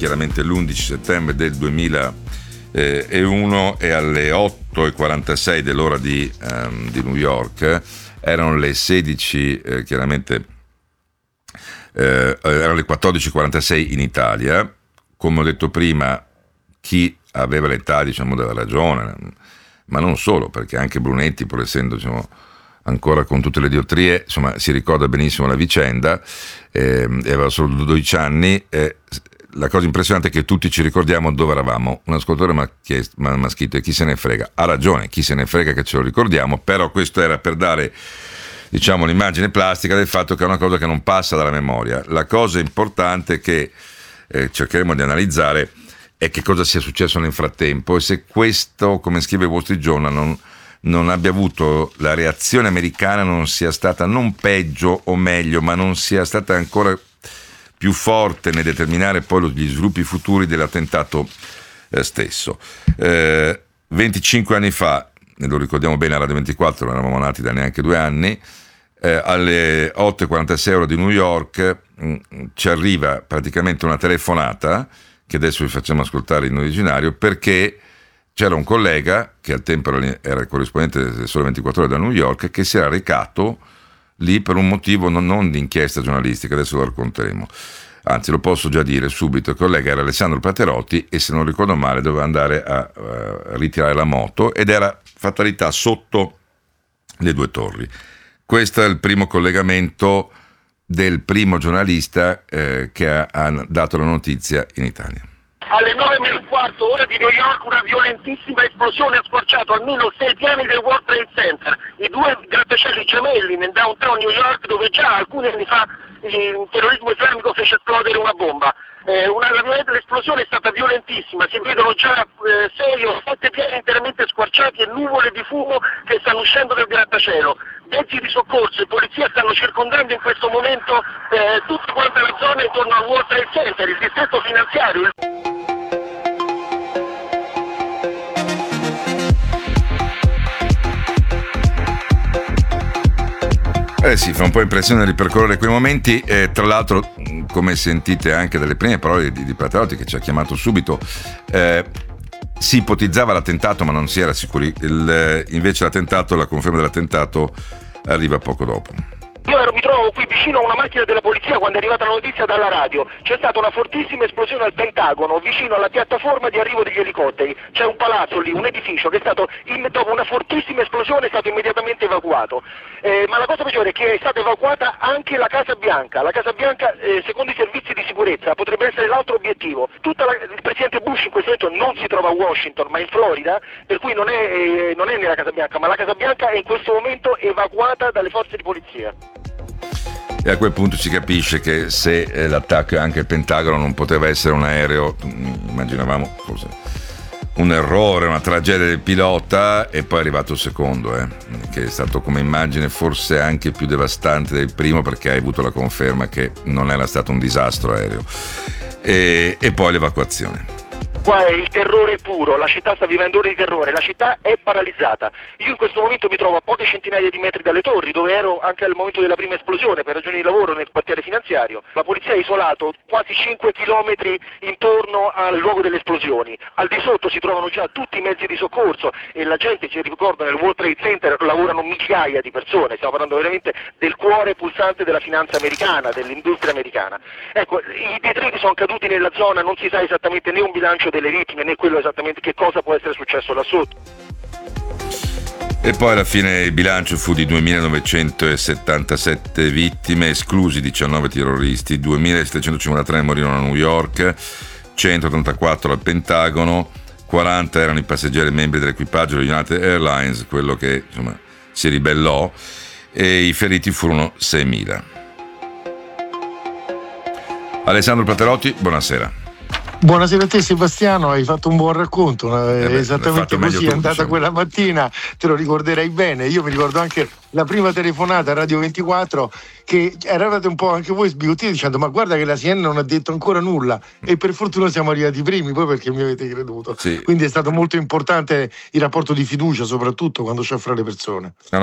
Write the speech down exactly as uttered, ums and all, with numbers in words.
chiaramente l'undici settembre del duemilauno, e alle otto e quarantasei dell'ora di, um, di New York, erano le sedici, eh, chiaramente eh, erano le quattordici e quarantasei in Italia. Come ho detto prima, chi aveva l'età, diciamo, della ragione, ma non solo, perché anche Brunetti, pur essendo, diciamo, ancora con tutte le diottrie, insomma, si ricorda benissimo la vicenda, eh, aveva solo dodici anni. Eh, la cosa impressionante è che tutti ci ricordiamo dove eravamo. Un ascoltatore mi ha chiesto, mi ha scritto: e chi se ne frega? Ha ragione, chi se ne frega che ce lo ricordiamo, però questo era per dare, diciamo, l'immagine plastica del fatto che è una cosa che non passa dalla memoria. La cosa importante che eh, cercheremo di analizzare è che cosa sia successo nel frattempo, e se questo, come scrive Wall Street Journal, non, non abbia avuto, la reazione americana non sia stata non peggio o meglio, ma non sia stata ancora più forte nel determinare poi gli sviluppi futuri dell'attentato eh, stesso. Eh, venticinque anni fa, e lo ricordiamo bene, a Radio ventiquattro, non eravamo nati da neanche due anni, eh, alle otto e quarantasei ore di New York mh, ci arriva praticamente una telefonata, che adesso vi facciamo ascoltare in originario, perché c'era un collega, che al tempo era il corrispondente del Sole ventiquattro Ore da New York, che si era recato lì per un motivo non, non di inchiesta giornalistica, adesso lo racconteremo. Anzi, lo posso già dire subito: il collega era Alessandro Platerotti e, se non ricordo male, doveva andare a, a ritirare la moto, ed era, fatalità, sotto le due torri. Questo è il primo collegamento del primo giornalista eh, che ha, ha dato la notizia in Italia. Alle nove e un quarto ora di New York, una violentissima esplosione ha squarciato almeno sei piani del World Trade Center, i due grattacieli gemelli nel downtown New York, dove già alcuni anni fa il terrorismo islamico fece esplodere una bomba. Eh, una, l'esplosione è stata violentissima, si vedono già eh, sei o sette piani interamente squarciati e nuvole di fumo che stanno uscendo dal grattacielo. Mezzi di soccorso e polizia stanno circondando in questo momento eh, tutta quanta la zona intorno al World Trade Center, il distretto finanziario. Il... Eh sì, fa un po' impressione ripercorrere quei momenti. Eh, tra l'altro, come sentite anche dalle prime parole di, di Platerotti, che ci ha chiamato subito, eh, si ipotizzava l'attentato, ma non si era sicuri. Il, invece l'attentato, la conferma dell'attentato arriva poco dopo. Io ero, mi trovo qui vicino a una macchina della polizia quando è arrivata la notizia dalla radio. C'è stata una fortissima esplosione al Pentagono, vicino alla piattaforma di arrivo degli elicotteri. C'è un palazzo lì, un edificio che è stato, in, dopo una fortissima esplosione, è stato immediatamente evacuato. Eh, ma la cosa peggiore è che è stata evacuata anche la Casa Bianca. La Casa Bianca, eh, secondo i servizi di sicurezza, potrebbe essere l'altro obiettivo. Tutta la, il presidente Bush in questo momento non si trova a Washington, ma in Florida, per cui non è, eh, non è nella Casa Bianca, ma la Casa Bianca è in questo momento evacuata dalle forze di polizia. E a quel punto si capisce che se eh, l'attacco anche al Pentagono non poteva essere un aereo, immaginavamo forse un errore, una tragedia del pilota, e poi è arrivato il secondo, eh, che è stato come immagine forse anche più devastante del primo, perché hai avuto la conferma che non era stato un disastro aereo. E, e poi l'evacuazione. Qua è il terrore puro, la città sta vivendo ore di terrore, la città è paralizzata. Io in questo momento mi trovo a poche centinaia di metri dalle torri, dove ero anche al momento della prima esplosione per ragioni di lavoro nel quartiere finanziario. La polizia ha isolato quasi cinque chilometri intorno al luogo delle esplosioni. Al di sotto si trovano già tutti i mezzi di soccorso e la gente, ci ricordo, nel World Trade Center lavorano migliaia di persone, stiamo parlando veramente del cuore pulsante della finanza americana, dell'industria americana. Ecco, i detriti sono caduti nella zona, non si sa esattamente né un bilancio delle vittime né quello esattamente che cosa può essere successo là sotto. E poi alla fine il bilancio fu di duemilanovecentosettantasette vittime, esclusi diciannove terroristi, duemilasettecentocinquantatré morirono a New York, centottantaquattro al Pentagono, quaranta erano i passeggeri e membri dell'equipaggio di United Airlines, quello che insomma si ribellò, e i feriti furono seimila. Alessandro Platerotti, buonasera. Buonasera a te Sebastiano, hai fatto un buon racconto, eh beh, esattamente così è andata tu, quella mattina, te lo ricorderai bene. Io mi ricordo anche la prima telefonata a Radio ventiquattro, che eravate un po' anche voi sbigottiti dicendo ma guarda che la C N N non ha detto ancora nulla, e per fortuna siamo arrivati primi, poi perché mi avete creduto. Sì. Quindi è stato molto importante il rapporto di fiducia, soprattutto quando c'è fra le persone. No,